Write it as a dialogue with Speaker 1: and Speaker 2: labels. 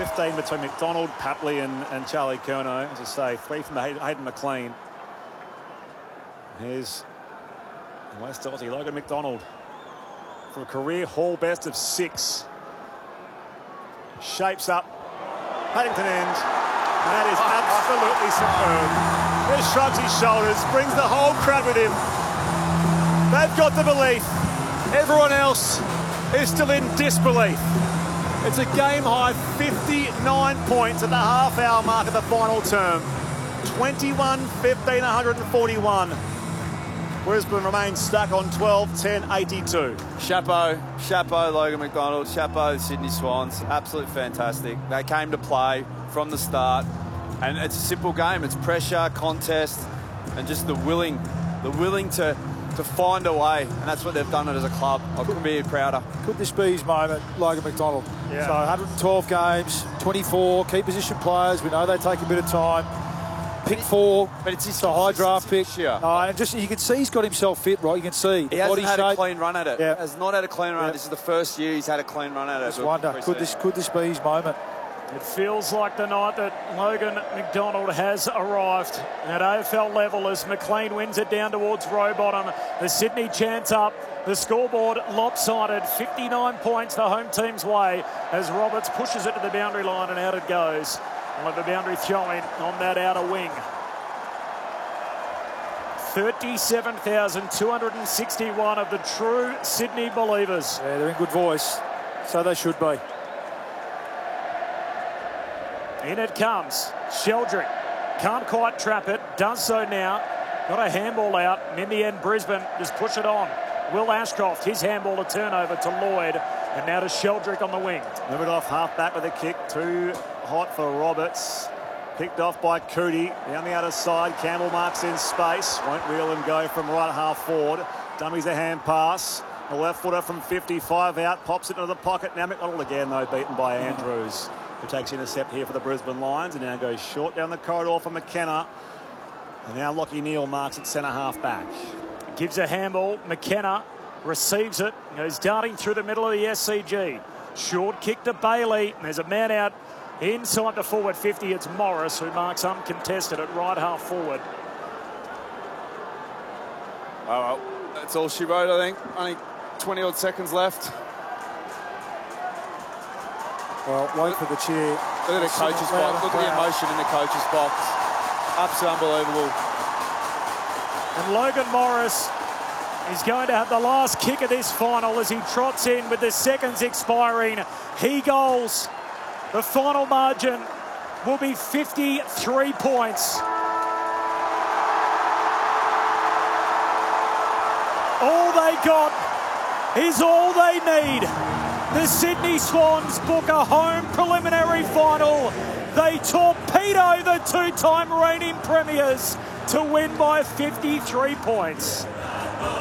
Speaker 1: 15 between McDonald, Papley and Charlie Curnow. As I say, 3 from Hayden McLean. Here's West Aussie Logan McDonald for a career haul best of 6. Shapes up. Paddington end. And that is absolutely superb. He shrugs his shoulders, brings the whole crowd with him. They've got the belief. Everyone else is still in disbelief. It's a game-high 59 points at the half-hour mark of the final term. 21-15-141. Brisbane remains stuck on 12-10-82.
Speaker 2: Chapeau Logan McDonald, chapeau Sydney Swans. Absolutely fantastic. They came to play from the start, and it's a simple game. It's pressure, contest, and just the willing to find a way, and that's what they've done it as a club. I couldn't be prouder.
Speaker 3: Could this be his moment, Logan McDonald?
Speaker 1: Yeah.
Speaker 3: So 112 games, 24 key position players. We know they take a bit of time. Pick 4,
Speaker 2: but it's his
Speaker 3: a high draft pick.
Speaker 2: Year.
Speaker 3: And just you can see he's got himself fit, right? You can see
Speaker 2: he hasn't had
Speaker 3: shape.
Speaker 2: A clean run at it.
Speaker 3: Yeah.
Speaker 2: Has not had a clean run. Yeah. This is the first year he's had a clean run at it.
Speaker 3: Just wonder, could this be his moment?
Speaker 4: It feels like the night that Logan McDonald has arrived at AFL level as McLean wins it down towards row bottom. The Sydney chants up. The scoreboard lopsided. 59 points the home team's way as Roberts pushes it to the boundary line and out it goes. We'll have the boundary throw-in on that outer wing. 37,261 of the true Sydney believers.
Speaker 3: Yeah, they're in good voice. So they should be.
Speaker 4: In it comes. Sheldrick can't quite trap it. Does so now. Got a handball out. And in the end, Brisbane just push it on. Will Ashcroft, his handball to turnover to Lloyd. And now to Sheldrick on the wing.
Speaker 1: Move it off half back with a kick. Too hot for Roberts. Picked off by Cootie. Down the other side. Campbell marks in space. Won't reel and go from right half forward. Dummies a hand pass. A left footer from 55 out. Pops it into the pocket. Now McDonald again, though, beaten by Andrews, who takes intercept here for the Brisbane Lions and now goes short down the corridor for McKenna. And now Lockie Neal marks at centre half back.
Speaker 4: Gives a handball. McKenna receives it. Goes darting through the middle of the SCG. Short kick to Bailey. And there's a man out inside the forward 50. It's Morris who marks uncontested at right half forward.
Speaker 2: Oh, well, that's all she wrote, I think. Only 20 odd seconds left.
Speaker 3: Well, wait for the cheer.
Speaker 2: Look at the coach's box. Look at the emotion in the coach's box. Absolutely unbelievable.
Speaker 4: And Logan Morris is going to have the last kick of this final as he trots in with the seconds expiring. He goals. The final margin will be 53 points. All they got is all they need. The Sydney Swans book a home preliminary final. They torpedo the 2-time reigning premiers to win by 53 points.